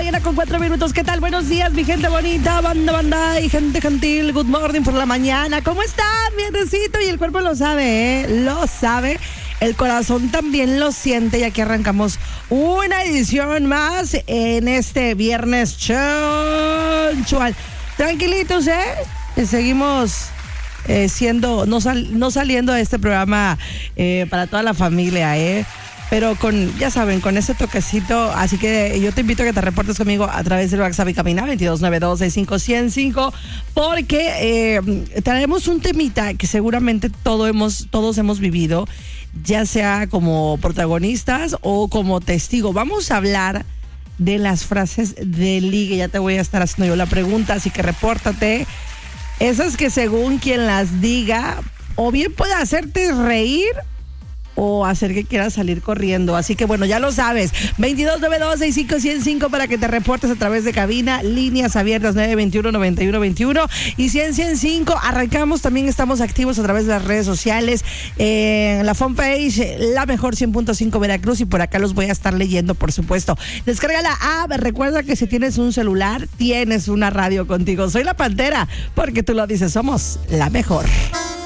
mañana con 4 minutos. ¿Qué tal? Buenos días, mi gente bonita, banda y gente gentil. Good morning por la mañana. ¿Cómo están? Viernesito, y el cuerpo lo sabe, ¿eh? Lo sabe. El corazón también lo siente, y aquí arrancamos una edición más en este viernes chonchual. Tranquilitos, seguimos no saliendo de este programa para toda la familia, pero ya saben, con ese toquecito. Así que yo te invito a que te reportes conmigo a través del WhatsApp y cabina 2292-65105, porque traemos un temita que seguramente todos hemos vivido, ya sea como protagonistas o como testigo. Vamos a hablar de las frases de ligue. Ya te voy a estar haciendo yo la pregunta, así que repórtate. Esas que según quien las diga, o bien puede hacerte reír o hacer que quieras salir corriendo. Así que bueno, ya lo sabes. 2292-65105 para que te reportes a través de cabina. Líneas abiertas 921-9121 y 100-105. Arrancamos. También estamos activos a través de las redes sociales. En la fanpage La Mejor 100.5 Veracruz, y por acá los voy a estar leyendo, por supuesto. Descarga la app. Recuerda que si tienes un celular, tienes una radio contigo. Soy la Pantera, porque tú lo dices, somos la mejor.